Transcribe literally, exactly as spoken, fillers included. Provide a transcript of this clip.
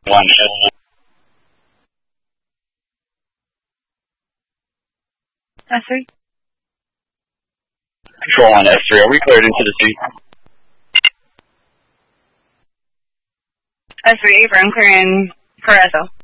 One S. S three. Control one S three. Are we cleared into the seat? S three, affirm, clearing for S O.